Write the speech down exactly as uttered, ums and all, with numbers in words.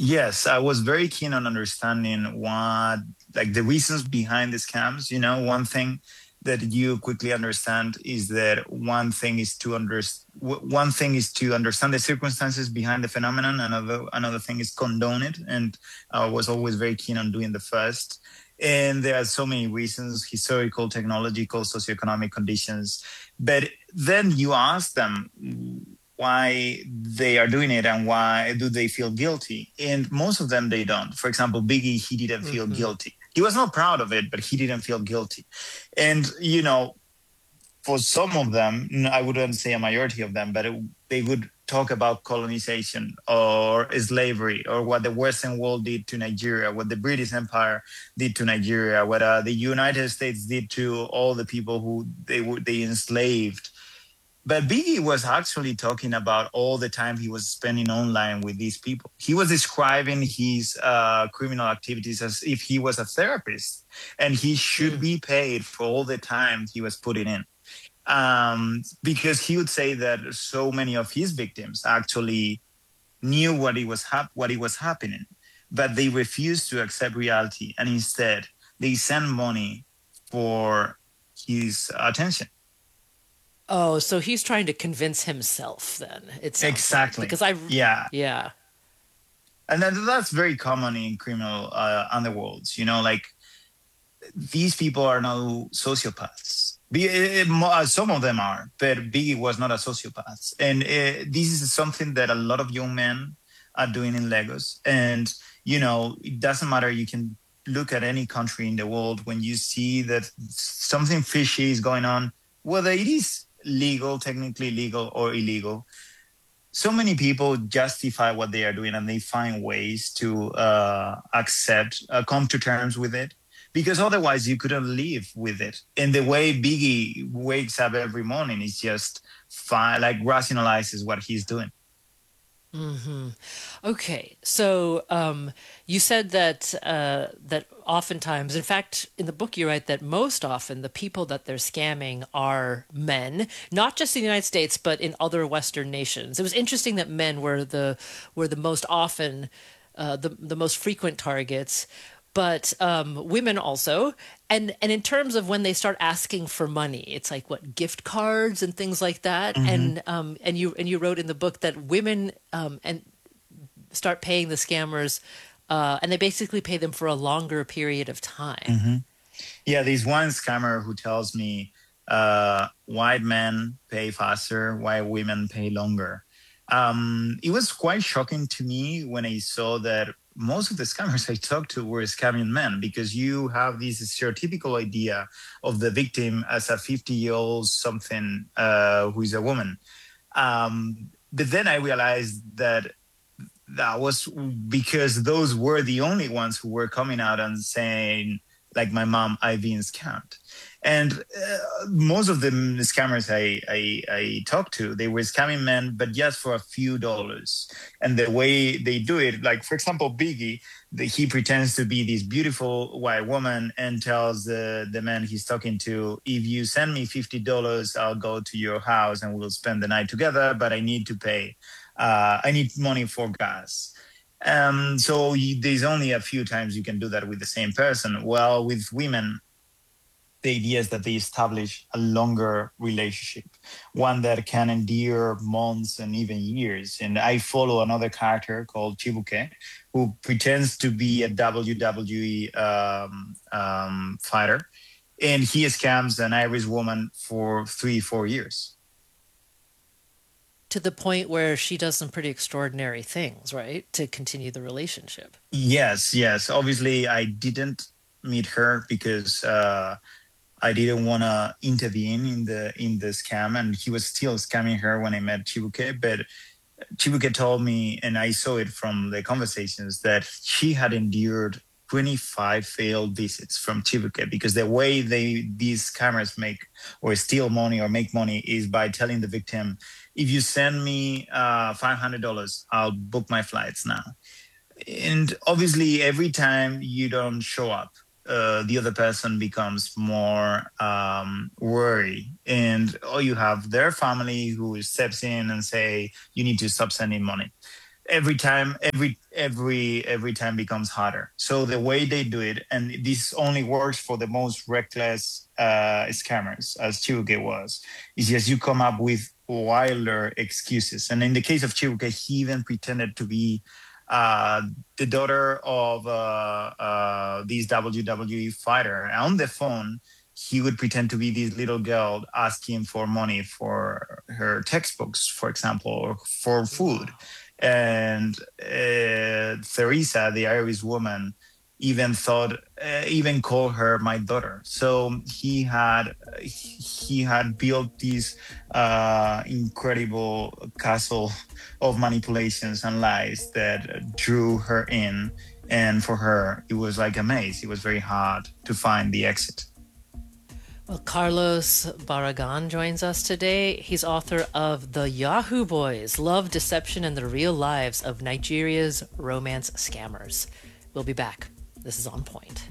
Yes, I was very keen on understanding what, like the reasons behind the scams. You know, one thing that you quickly understand is that one thing is to under, one thing is to understand the circumstances behind the phenomenon. Another another thing is condone it, and I was always very keen on doing the first. And there are so many reasons: historical, technological, socioeconomic conditions. But then you ask them why they are doing it and why do they feel guilty, and most of them they don't. For example, Biggie, he didn't feel Hmm. guilty. He was not proud of it, but he didn't feel guilty. And you know, for some of them, I wouldn't say a majority of them, but it, they would talk about colonization or slavery or what the Western world did to Nigeria, what the British Empire did to Nigeria, what uh, the United States did to all the people who they they enslaved. But Biggie was actually talking about all the time he was spending online with these people. He was describing his uh, criminal activities as if he was a therapist, and he should Mm. be paid for all the time he was putting in. Um, because he would say that so many of his victims actually knew what it was hap- what it was happening, but they refused to accept reality, and instead they sent money for his attention. Oh, so he's trying to convince himself then, it sounds like. Exactly. Because I, Yeah. yeah. And that, that's very common in criminal uh, underworlds. You know, like these people are no sociopaths. Be, eh, mo- uh, some of them are, but Biggie was not a sociopath. And uh, this is something that a lot of young men are doing in Lagos. And, you know, it doesn't matter. You can look at any country in the world when you see that something fishy is going on, whether it is legal, technically legal, or illegal. So many people justify what they are doing and they find ways to uh, accept, uh, come to terms with it, because otherwise you couldn't live with it. And the way Biggie wakes up every morning is just fine, like rationalizes what he's doing. Hmm. Okay, so um, you said that uh, that oftentimes, in fact, in the book you write that most often the people that they're scamming are men, not just in the United States, but in other Western nations. It was interesting that men were the were the most often, uh, the the most frequent targets, but um, women also. And and in terms of when they start asking for money, it's like what gift cards and things like that. Hmm. And um, and you and you wrote in the book that women um, and start paying the scammers, uh, and they basically pay them for a longer period of time. Hmm. Yeah, there's one scammer who tells me uh, white men pay faster, white women pay longer. Um, it was quite shocking to me when I saw that most of the scammers I talked to were scamming men, because you have this stereotypical idea of the victim as a fifty year old something uh, who is a woman. Um, but then I realized that that was because those were the only ones who were coming out and saying, like my mom, I've been scammed. And uh, most of the scammers I, I I talked to, they were scamming men, but just for a few dollars. And the way they do it, like for example, Biggie, the, he pretends to be this beautiful white woman and tells the the man he's talking to, if you send me fifty dollars, I'll go to your house and we'll spend the night together. But I need to pay. Uh, I need money for gas. Um, so you, there's only a few times you can do that with the same person. Well, with women, the idea is that they establish a longer relationship, one that can endure months and even years. And I follow another character called Chibuke, who pretends to be a W W E um, um, fighter, and he scams an Irish woman for three, four years. To the point where she does some pretty extraordinary things, right? To continue the relationship. Yes, yes. Obviously, I didn't meet her because uh, I didn't want to intervene in the in the scam, and he was still scamming her when I met Chibuke. But Chibuke told me, and I saw it from the conversations, that she had endured twenty-five failed visits from Chibuke, because the way they these scammers make or steal money or make money is by telling the victim, if you send me uh, five hundred dollars, I'll book my flights now. And obviously, every time you don't show up, uh, the other person becomes more um, worried, and or you have their family who steps in and say you need to stop sending money every time. Every every every time becomes harder. So the way they do it, and this only works for the most reckless uh, scammers, as Chibuke was, is just you come up with wilder excuses. And in the case of Chibuke, he even pretended to be uh, the daughter of uh, uh, this W W E fighter. And on the phone, he would pretend to be this little girl asking for money for her textbooks, for example, or for food. Wow. And uh, Theresa, the Irish woman, even thought, uh, even called her my daughter. So he had he had built this uh, incredible castle of manipulations and lies that drew her in. And for her, it was like a maze. It was very hard to find the exit. Well, Carlos Barragan joins us today. He's author of The Yahoo Boys: Love, Deception, and the Real Lives of Nigeria's Romance Scammers. We'll be back. This is On Point.